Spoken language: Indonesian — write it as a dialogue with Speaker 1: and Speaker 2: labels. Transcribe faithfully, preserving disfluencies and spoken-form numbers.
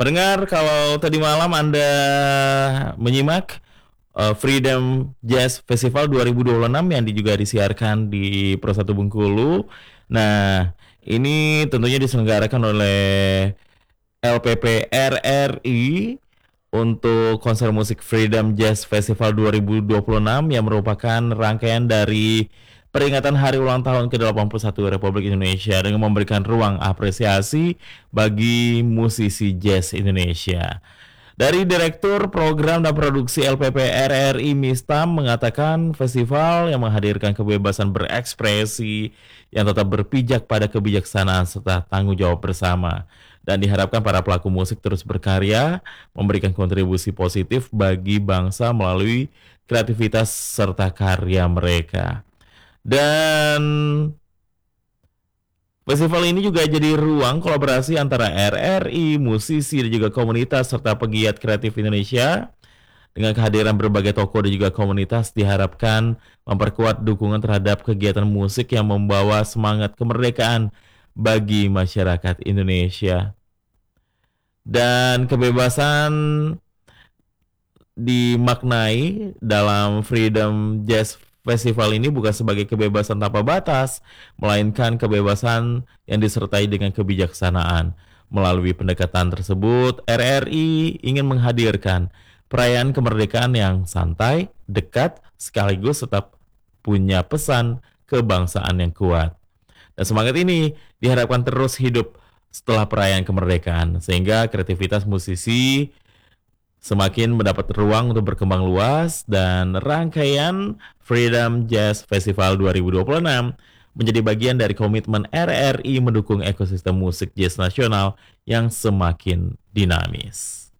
Speaker 1: Pendengar, kalau tadi malam Anda menyimak uh, Freedom Jazz Festival dua ribu dua puluh enam yang di- juga disiarkan di Pro satu Bengkulu. Nah, ini tentunya diselenggarakan oleh L P P R R I untuk konser musik Freedom Jazz Festival dua ribu dua puluh enam yang merupakan rangkaian dari peringatan hari ulang tahun ke delapan puluh satu Republik Indonesia dengan memberikan ruang apresiasi bagi musisi jazz Indonesia. Dari Direktur Program dan Produksi L P P R R I Mistam mengatakan festival yang menghadirkan kebebasan berekspresi yang tetap berpijak pada kebijaksanaan serta tanggung jawab bersama dan diharapkan para pelaku musik terus berkarya memberikan kontribusi positif bagi bangsa melalui kreativitas serta karya mereka. Dan festival ini juga jadi ruang kolaborasi antara R R I, musisi, dan juga komunitas serta pegiat kreatif Indonesia. Dengan kehadiran berbagai tokoh dan juga komunitas diharapkan memperkuat dukungan terhadap kegiatan musik yang membawa semangat kemerdekaan bagi masyarakat Indonesia. Dan kebebasan dimaknai dalam Freedom Jazz Festival ini bukan sebagai kebebasan tanpa batas, melainkan kebebasan yang disertai dengan kebijaksanaan. Melalui pendekatan tersebut, R R I ingin menghadirkan perayaan kemerdekaan yang santai, dekat, sekaligus tetap punya pesan kebangsaan yang kuat. Dan semangat ini diharapkan terus hidup setelah perayaan kemerdekaan, sehingga kreativitas musisi semakin mendapat ruang untuk berkembang luas dan rangkaian Freedom Jazz Festival dua ribu dua puluh enam menjadi bagian dari komitmen R R I mendukung ekosistem musik jazz nasional yang semakin dinamis.